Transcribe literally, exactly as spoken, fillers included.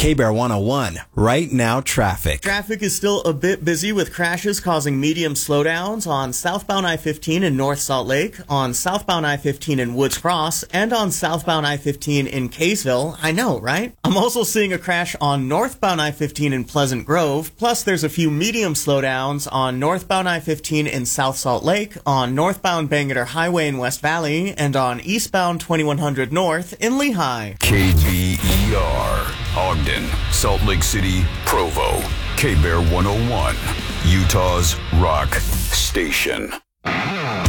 K-Bear one oh one, right now traffic. Traffic is still a bit busy with crashes causing medium slowdowns on southbound I fifteen in North Salt Lake, on southbound I fifteen in Woods Cross, and on southbound I fifteen in Kaysville. I know, right? I'm also seeing a crash on northbound I fifteen in Pleasant Grove, plus there's a few medium slowdowns on northbound I fifteen in South Salt Lake, on northbound Bangerter Highway in West Valley, and on eastbound twenty-one hundred North in Lehigh. K B E R, Ogden, Salt Lake City, Provo. K-Bear one oh one, Utah's rock station.